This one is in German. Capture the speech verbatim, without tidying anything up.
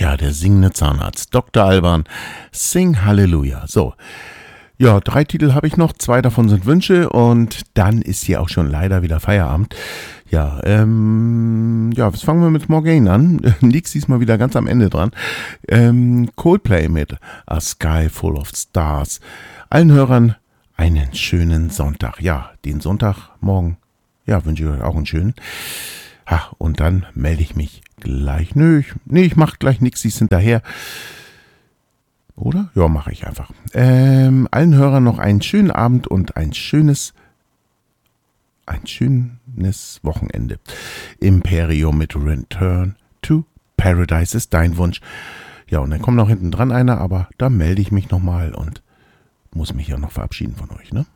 Ja, der singende Zahnarzt, Doktor Alban, Sing Halleluja. So, ja, drei Titel habe ich noch, zwei davon sind Wünsche und dann ist hier auch schon leider wieder Feierabend. Ja, ähm, ja, was fangen wir mit Morgane an? Nix diesmal wieder ganz am Ende dran. Ähm, Coldplay mit A Sky Full of Stars. Allen Hörern einen schönen Sonntag. Ja, den Sonntagmorgen, ja, wünsche ich euch auch einen schönen. Ha, und dann melde ich mich gleich. Nö, ich, nee, ich mach gleich nix, sie ist hinterher. Oder? Ja, mache ich einfach. Ähm, allen Hörern noch einen schönen Abend und ein schönes, ein schönes Wochenende. Imperium mit Return to Paradise ist dein Wunsch. Ja, und dann kommt noch hinten dran einer, aber da melde ich mich nochmal und muss mich ja noch verabschieden von euch, ne?